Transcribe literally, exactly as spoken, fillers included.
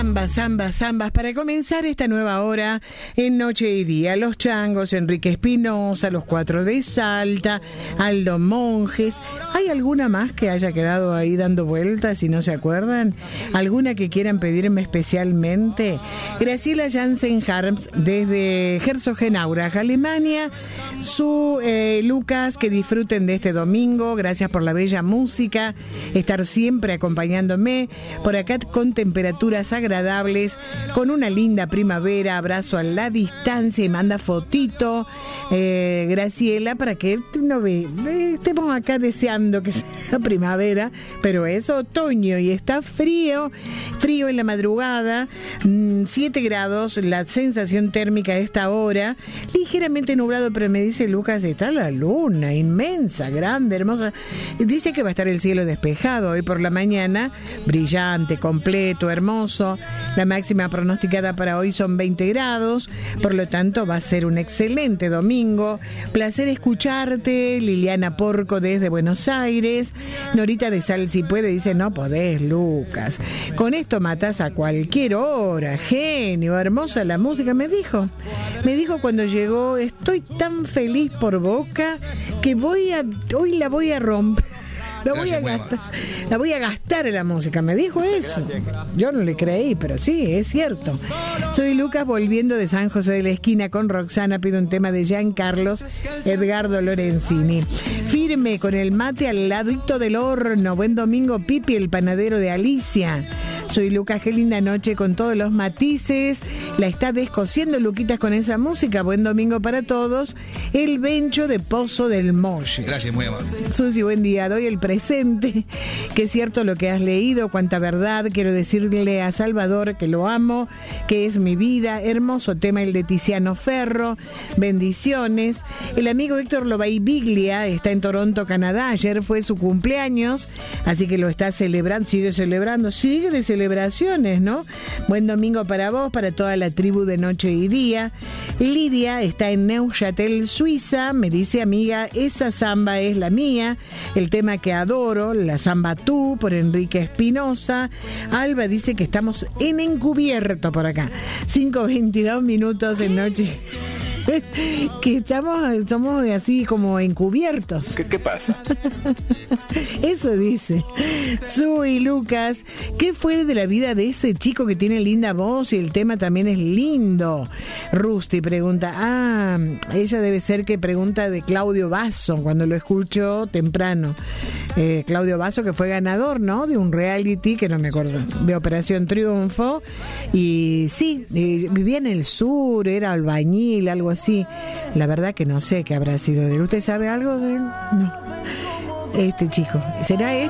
Zambas, zambas, zambas, para comenzar esta nueva hora en Noche y Día. Los Changos, Enrique Espinosa, Los Cuatro de Salta, Aldo Monjes. ¿Hay alguna más que haya quedado ahí dando vueltas y no se acuerdan? ¿Alguna que quieran pedirme especialmente? Graciela Jansen Harms, desde Herzogenaurach, Alemania. Su eh, Lucas, que disfruten de este domingo. Gracias por la bella música, estar siempre acompañándome. Por acá con temperaturas agradables, con una linda primavera. Abrazo a la distancia y manda fotito eh, Graciela, para que no ve, estemos acá deseando que sea primavera, pero es otoño y está frío, frío en la madrugada, siete grados la sensación térmica a esta hora, ligeramente nublado, pero me dice Lucas, está la luna inmensa, grande, hermosa. Dice que va a estar el cielo despejado hoy por la mañana, brillante, completo, hermoso. La máxima pronosticada para hoy son veinte grados, por lo tanto va a ser un excelente domingo. Placer escucharte, Liliana Porco desde Buenos Aires. Norita de Sal, si puede, dice, no podés, Lucas. Con esto matás a cualquier hora, genio, hermosa la música, me dijo. Me dijo cuando llegó, estoy tan feliz por Boca que voy a, hoy la voy a romper. La voy, a gastar, la voy a gastar en la música, me dijo eso. Yo no le creí, pero sí, es cierto. Soy Lucas, volviendo de San José de la Esquina con Roxana. Pido un tema de Jean Carlos Edgardo Lorenzini. Firme con el mate al ladito del horno. Buen domingo, Pipi, el panadero de Alicia. Soy Lucas, qué linda noche con todos los matices. La está descosiendo Luquitas con esa música. Buen domingo para todos. El Bencho de Pozo del Molle. Gracias, muy amable. Susi, buen día. Doy el presente. Que es cierto lo que has leído, cuánta verdad. Quiero decirle a Salvador que lo amo, que es mi vida. Hermoso tema el de Tiziano Ferro. Bendiciones. El amigo Héctor Lobaibiglia está en Toronto, Canadá. Ayer fue su cumpleaños, así que lo está celebrando. Sigue celebrando, sigue de celebraciones, ¿no? Buen domingo para vos, para toda la tribu de Noche y Día. Lidia está en Neuchâtel, Suiza. Me dice, amiga, esa samba es la mía. El tema que adoro, la samba Tú, por Enrique Espinosa. Alba dice que estamos en encubierto por acá. cinco veintidós minutos en Noche. Que estamos, somos así como encubiertos. ¿Qué, qué pasa? Eso dice. Su y Lucas, ¿qué fue de la vida de ese chico que tiene linda voz y el tema también es lindo? Rusty pregunta, ah, ella debe ser que pregunta de Claudio Basso, cuando lo escucho temprano. Eh, Claudio Basso, que fue ganador, ¿no? De un reality, que no me acuerdo, de Operación Triunfo. Y sí, eh, vivía en el sur, era albañil, algo así. La verdad que no sé qué habrá sido de él. ¿Usted sabe algo de él? No. Este chico, ¿será este?